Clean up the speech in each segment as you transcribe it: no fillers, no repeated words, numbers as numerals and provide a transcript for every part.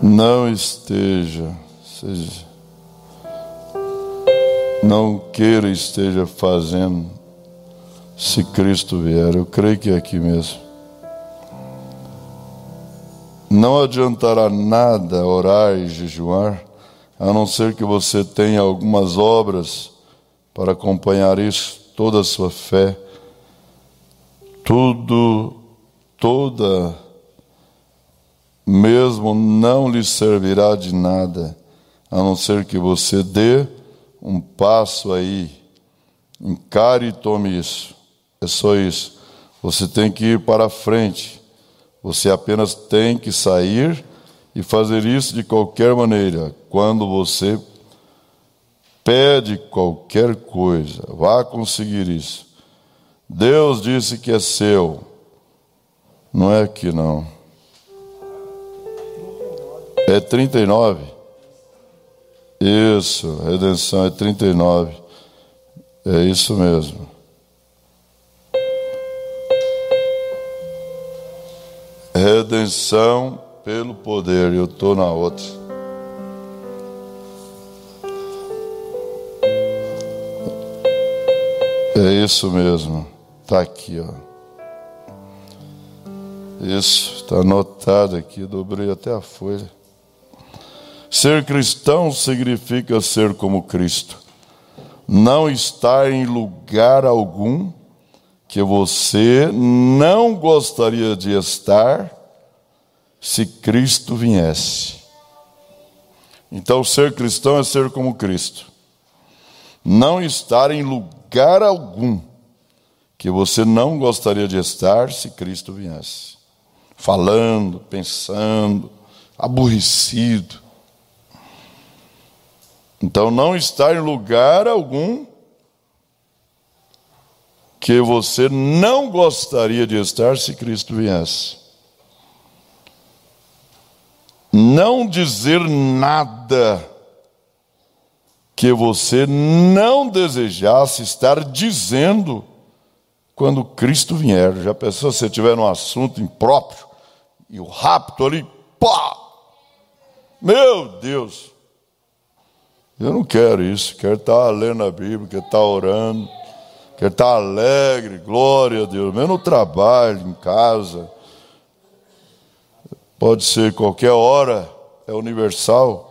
não esteja, não queira esteja fazendo, se Cristo vier. Eu creio que é aqui mesmo. Não adiantará nada orar e jejuar, a não ser que você tenha algumas obras para acompanhar isso, toda a sua fé, toda, mesmo não lhe servirá de nada, a não ser que você dê um passo aí, encare e tome isso. É só isso. Você tem que ir para a frente. Você apenas tem que sair e fazer isso de qualquer maneira. Quando você pede qualquer coisa, vá conseguir isso. Deus disse que é seu. Não é que não. É 39. Isso, redenção é 39. É isso mesmo. Redenção pelo poder. Eu estou na outra. É isso mesmo. Está aqui, ó. Isso, está anotado aqui. Dobrei até a folha. Ser cristão significa ser como Cristo. Não estar em lugar algum que você não gostaria de estar se Cristo viesse. Então, ser cristão é ser como Cristo. Não estar em lugar algum que você não gostaria de estar se Cristo viesse. Falando, pensando, aborrecido. Então, não estar em lugar algum que você não gostaria de estar se Cristo viesse. Não dizer nada que você não desejasse estar dizendo quando Cristo vier. Já pensou se você estiver num assunto impróprio e o rapto ali, pá! Meu Deus! Eu não quero isso, quero estar lendo a Bíblia, quero estar orando, quero estar alegre, glória a Deus, mesmo no trabalho, em casa. Pode ser qualquer hora, é universal.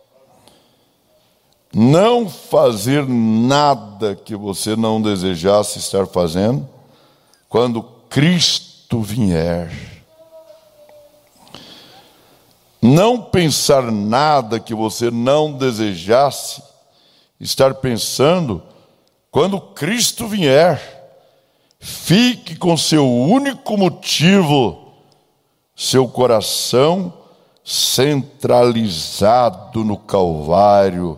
Não fazer nada que você não desejasse estar fazendo quando Cristo vier. Não pensar nada que você não desejasse estar pensando quando Cristo vier. Fique com seu único motivo, seu coração centralizado no Calvário.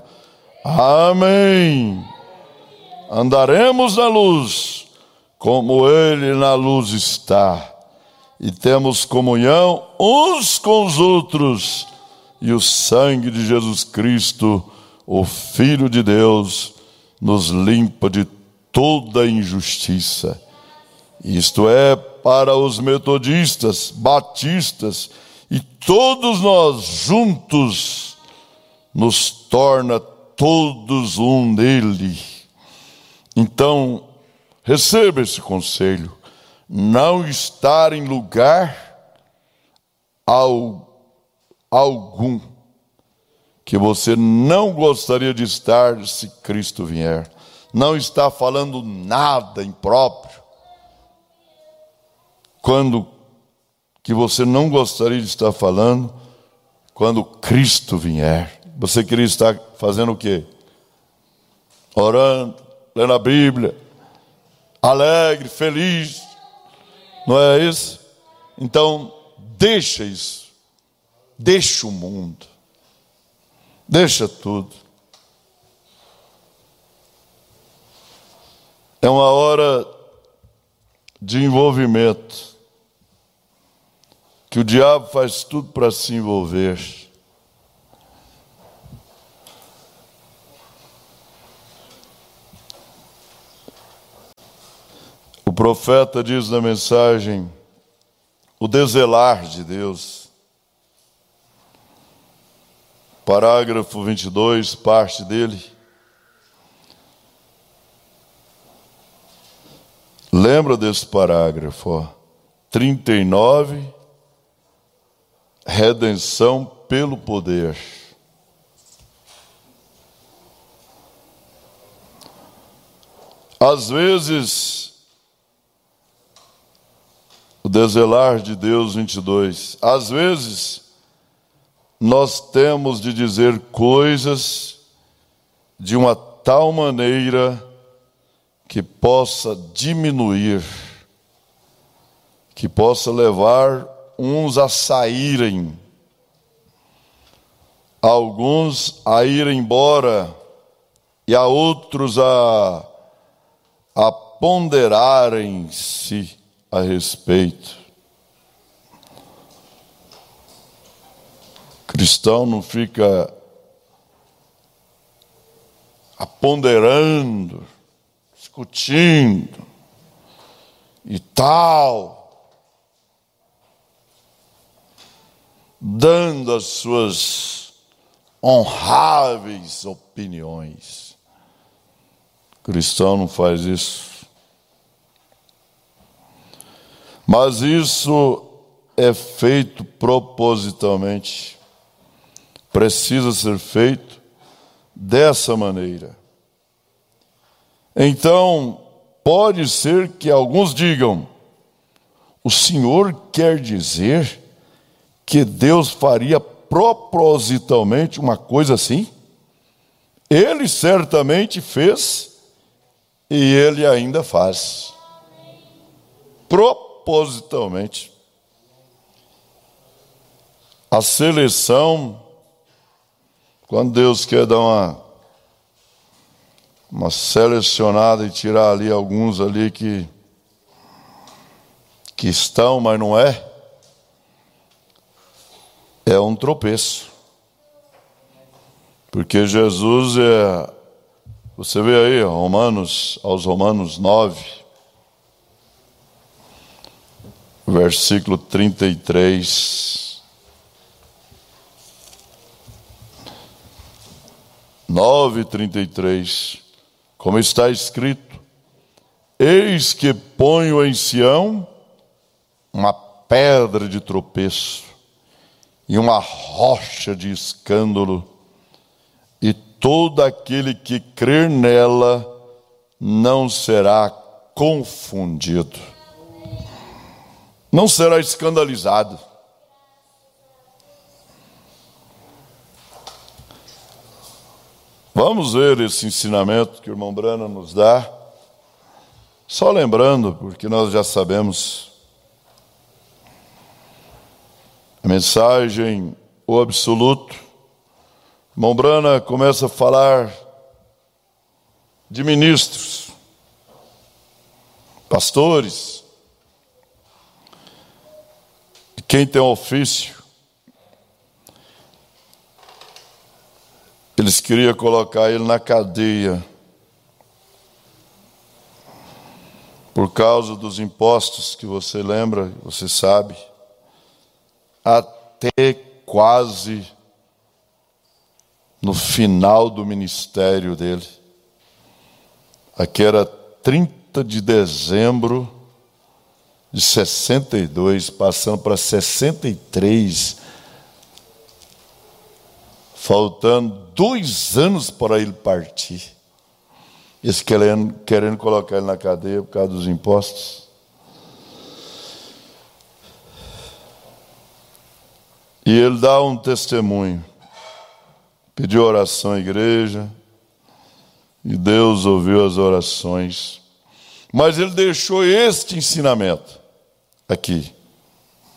Amém. Andaremos na luz, como Ele na luz está. E temos comunhão uns com os outros. E o sangue de Jesus Cristo, o Filho de Deus, nos limpa de toda injustiça. Isto é para os metodistas, batistas e todos nós juntos, nos torna todos um nele. Então, receba esse conselho. Não estar em lugar algum que você não gostaria de estar se Cristo vier. Não está falando nada impróprio que você não gostaria de estar falando quando Cristo vier. Você queria estar fazendo o quê? Orando, lendo a Bíblia, alegre, feliz. Não é isso? Então, deixa isso. Deixa o mundo. Deixa tudo. É uma hora de envolvimento. Que o diabo faz tudo para se envolver. O profeta diz na mensagem, o deselar de Deus. parágrafo 22, parte dele. Lembra desse parágrafo, ó. 39, redenção pelo poder. Às vezes, o deselar de Deus 22, às vezes nós temos de dizer coisas de uma tal maneira que possa diminuir, que possa levar uns a saírem, alguns a irem embora e a outros a ponderarem-se a respeito. O cristão não fica ponderando, discutindo e tal, dando as suas honráveis opiniões. O cristão não faz isso. Mas isso é feito propositalmente. Precisa ser feito dessa maneira. Então, pode ser que alguns digam: o Senhor quer dizer que Deus faria propositalmente uma coisa assim? Ele certamente fez e Ele ainda faz. Propositalmente. A seleção, quando Deus quer dar uma selecionada e tirar ali alguns ali que estão, mas não é um tropeço. Porque Jesus você vê aí, aos Romanos 9, versículo 33. 9:33, como está escrito: eis que ponho em Sião uma pedra de tropeço e uma rocha de escândalo, e todo aquele que crer nela não será confundido, não será escandalizado. Vamos ver esse ensinamento que o irmão Brana nos dá. Só lembrando, porque nós já sabemos. A mensagem, o absoluto. O irmão Brana começa a falar de ministros, pastores, de quem tem ofício. Eles queriam colocar ele na cadeia por causa dos impostos que você lembra, você sabe, até quase no final do ministério dele. Aqui era 30 de dezembro de 62, passando para 63, faltando 2 anos para ele partir. Eles querendo colocar ele na cadeia por causa dos impostos. E ele dá um testemunho. Pediu oração à igreja. E Deus ouviu as orações. Mas ele deixou este ensinamento aqui.